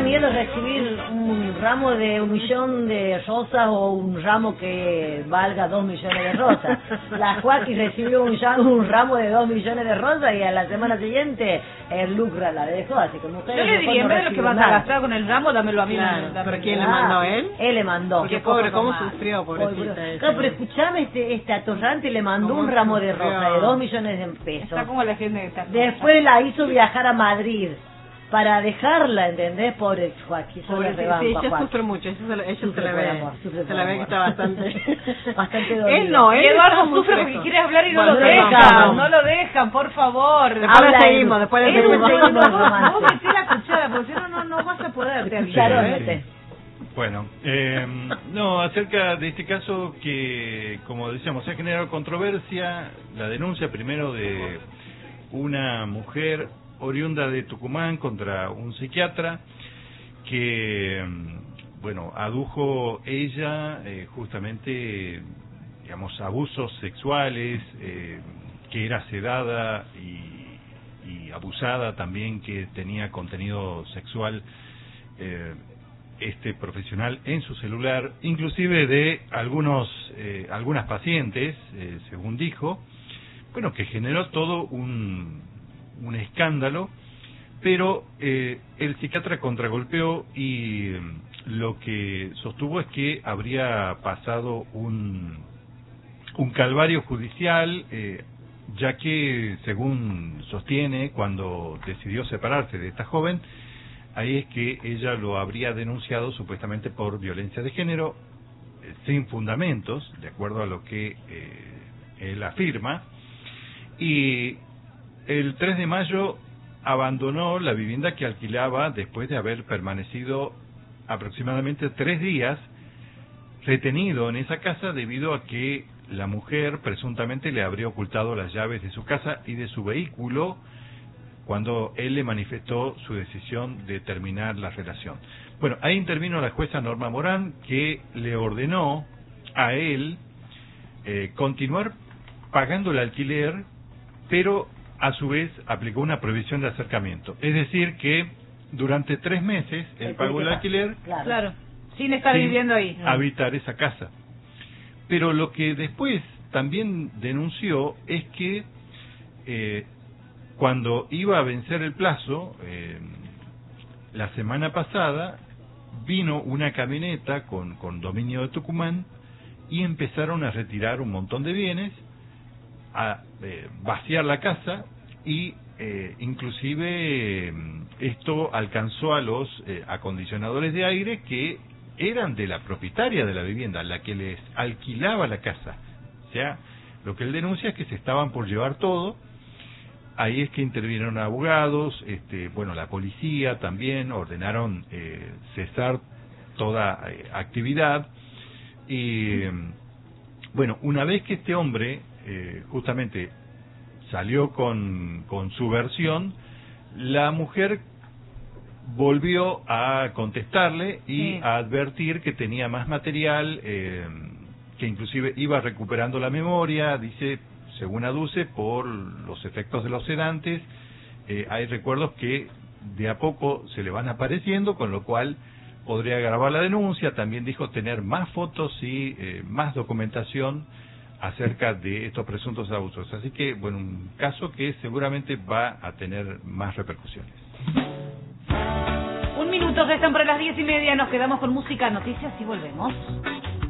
miedo recibir un ramo de 1.000.000 de rosas o un ramo que valga 2 millones de rosas. La Joaquín recibió un ramo de 2 millones de rosas y a la semana siguiente el Lucra la dejó, así que mujeres... Yo le diría, en vez de lo que vas a gastar con el ramo, dámelo a mí. Claro, ¿pero quién le Ah, mandó? ¿Él? Él le mandó. Porque pobre, cómo sufrió, pobrecita. Claro, pero escuchame, este atorrante le mandó un ramo de rosa de 2 millones de pesos. Está como la gente que está... Después la hizo viajar a Madrid para dejarla, ¿entendés? Pobre Joaquín, Pobre, sí, ella sufre mucho, ella se la ve, se la ve que está bastante dolida. Él no, Eduardo sufre porque quiere hablar y no lo dejan, no lo dejan, por favor. Después le seguimos, después le seguimos. Vos metí la cuchara, porque si no vas a poder, te aviso. Bueno, no, acerca de este caso que, como decíamos, se ha generado controversia, la denuncia primero de una mujer oriunda de Tucumán contra un psiquiatra que, bueno, adujo ella justamente, digamos, abusos sexuales, que era sedada y abusada también, que tenía contenido sexual este profesional en su celular, inclusive de algunas pacientes, según dijo, bueno, que generó todo un escándalo, pero el psiquiatra contragolpeó y lo que sostuvo es que habría pasado un calvario judicial, ya que, según sostiene, cuando decidió separarse de esta joven, ahí es que ella lo habría denunciado supuestamente por violencia de género, sin fundamentos, de acuerdo a lo que él afirma, y el 3 de mayo abandonó la vivienda que alquilaba después de haber permanecido aproximadamente 3 días retenido en esa casa debido a que la mujer presuntamente le habría ocultado las llaves de su casa y de su vehículo cuando él le manifestó su decisión de terminar la relación. Bueno, ahí intervino la jueza Norma Morán, que le ordenó a él continuar pagando el alquiler, pero a su vez aplicó una prohibición de acercamiento. Es decir, que durante 3 meses él pagó el alquiler, claro, sin estar viviendo ahí, habitar esa casa. Pero lo que después también denunció es que cuando iba a vencer el plazo, la semana pasada, vino una camioneta con dominio de Tucumán y empezaron a retirar un montón de bienes, a vaciar la casa y inclusive esto alcanzó a los acondicionadores de aire que eran de la propietaria de la vivienda, la que les alquilaba la casa. O sea, lo que él denuncia es que se estaban por llevar todo. Ahí es que intervinieron abogados, bueno, la policía también ordenaron cesar toda actividad. Y bueno, una vez que este hombre justamente salió con su versión, la mujer volvió a contestarle y a advertir que tenía más material, que inclusive iba recuperando la memoria, dice, según aduce, por los efectos de los sedantes, hay recuerdos que de a poco se le van apareciendo, con lo cual podría agravar la denuncia. También dijo tener más fotos y más documentación acerca de estos presuntos abusos. Así que, bueno, un caso que seguramente va a tener más repercusiones. 1 minuto, restan para las 10:30, nos quedamos con música, noticias y volvemos.